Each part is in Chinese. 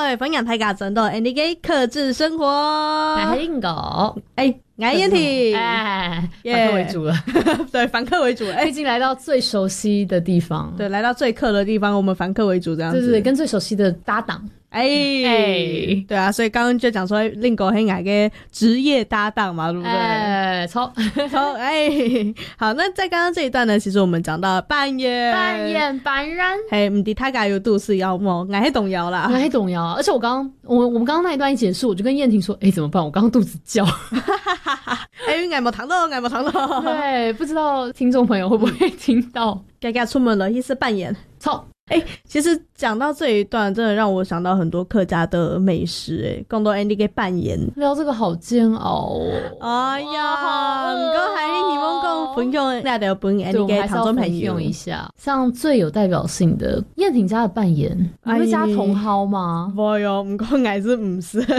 会分享大家真的 Andy 给克制生活。 我是令狗， 我是燕婷， 反客为主了。 对，反客为主。 毕竟来到最熟悉的地方， 对，来到最客的地方，我们反客为主这样子。 对，跟最熟悉的搭档。 对啊，所以刚刚就讲说令狗很爱个职业搭档嘛，对不对？ 超好，那在刚刚这一段呢，其实我们讲到扮演，不是他家有肚是妖魔，我还动摇啦， 我还动摇。而且我们刚刚那一段一结束，我就跟燕婷说，怎么办？我刚刚肚子叫， 我没糖了， 对，不知道听众朋友会不会听到？ 该出门了，意思扮演，其实讲到这一段，真的让我想到很多客家的美食，更多 Andy 给扮演。 聊这个好煎熬哎呀，不过还是希望讲分享那条本 Andy 给听众朋友一下。像最有代表性的燕婷家的扮演，你会加茼蒿吗？ 不哟，不过还是不是。 牛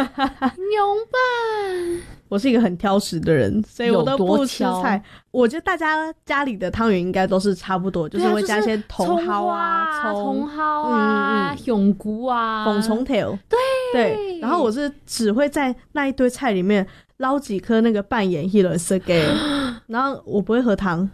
拌。 我是一个很挑食的人，所以我都不吃菜。我觉得大家家里的汤圆应该都是差不多，就是会加一些茼蒿啊、 茼蒿啊、香菇啊、 凤虫头。对，然后我是只会在那一堆菜里面捞几颗那个扮演希伦色给，然后我不会喝汤。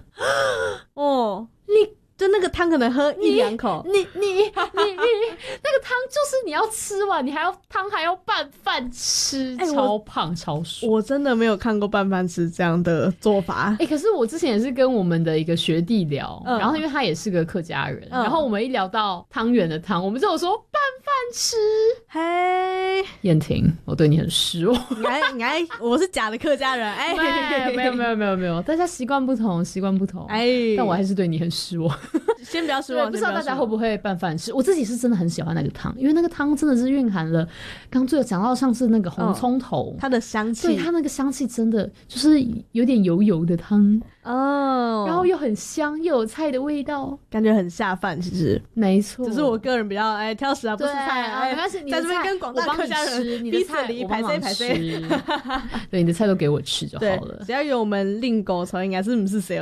就那个汤可能喝一两口， 你那个汤就是你要吃完，你还要汤还要拌饭吃，超胖超爽。 我真的没有看过拌饭吃这样的做法。 可是我之前也是跟我们的一个学弟聊，然后因为他也是个客家人，然后我们一聊到汤圆的汤，我们就有说拌饭吃。嘿，燕婷，我对你很失望。 我是假的客家人。 没有，大家习惯不同。但我还是对你很失望。 先不要失望， 不知道大家会不会拌饭吃。我自己是真的很喜欢那个汤，因为那个汤真的是蕴含了刚最有讲到像是那个红葱头， 它的香气， 对，它那个香气真的就是有点油油的汤然后又很香，又有菜的味道， 感觉很下饭。其实没错，只是我个人比较挑食不吃菜没关系， 在这边跟广大客家人你的菜我帮忙吃，对，你的菜都给我吃就好了。 只要有我们令狗头，应该是不是谁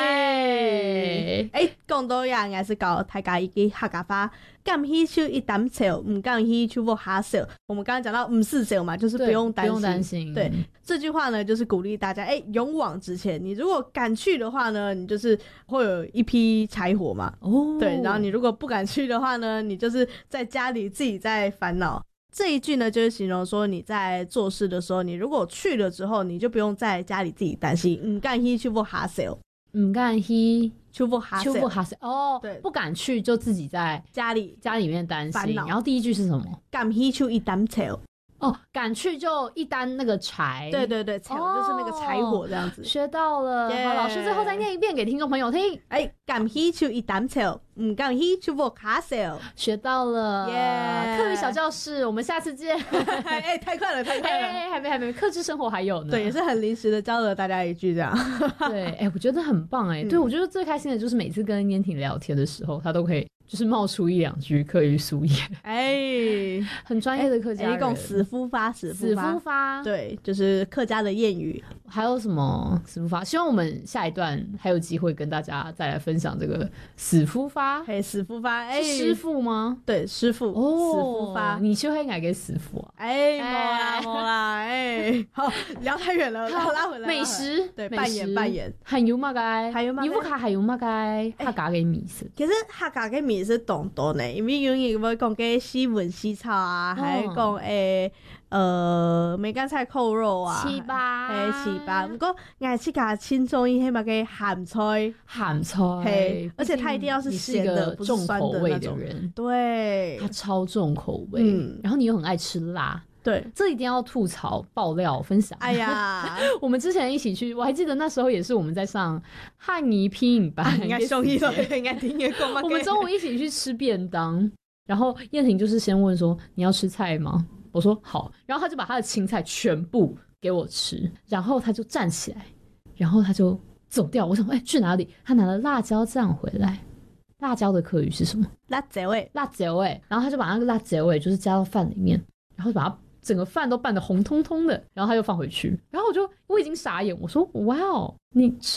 讲到呀，应该是搞大家一个客家话，敢喜出一担笑，不敢喜出不哈笑。我们刚刚讲到不是笑嘛，就是不用担心。对，这句话呢，就是鼓励大家勇往直前。你如果敢去的话呢，你就是会有一批柴火嘛。对，然后你如果不敢去的话呢，你就是在家里自己在烦恼。这一句呢，就是形容说你在做事的时候，你如果去了之后，你就不用在家里自己担心，不敢喜出不哈笑， 不敢去出不哈笑对，不敢去就自己在家里面担心。然后第一句是什么？ 敢去出一担柴。 敢去就一担那个柴。 对，柴就是那个柴火这样子。 学到了。好，老师最后再念一遍给听众朋友听。 敢去出一担柴，不敢去出不哈笑。 学到了。客语小教室，我们下次见。 太快了。 还没，客制生活还有呢。 对，也是很临时的教了大家一句这样。 对，我觉得很棒对，我觉得最开心的就是每次跟燕婷聊天的时候，她都可以就是冒出一两句客语俗谚。很专业的客家人。 讲死夫发，对，就是客家的谚语。 还有什么死夫发？希望我们下一段还有机会跟大家再来分享这个死夫发。 死夫发， 是师傅吗？ 对，师傅。死夫发， 你就会改给死夫啊？ 没啦。好，聊太远了，拉回来。 美食， 对，扮演。 还有嘛该？你不卡还有嘛该？客家嘅美食。 其实客家嘅美食多多呢，因为有人会讲嘅西文西炒啊，还讲梅干菜扣肉啊， 糍粑， 不过爱吃个轻松一些嘛，个咸菜，而且它一定要是咸的，不是酸的那种人。对， 它超重口味，然后你又很爱吃辣。 对， 这一定要吐槽爆料分享。我们之前一起去，我还记得那时候也是我们在上汉仪拼音班， 应该兄弟都应该听过。 我们中午一起去吃便当，然后燕婷就是先问说你要吃菜吗？我说好，然后他就把他的青菜全部给我吃，然后他就站起来，然后他就走掉。我想去哪里？他拿了辣椒酱回来。辣椒的客语是什么？ 辣椒味。 然后他就把那个辣椒味就是加到饭里面，然后把它整个饭都拌得红彤彤的，然后他又放回去。然后我已经傻眼，我说哇哦，你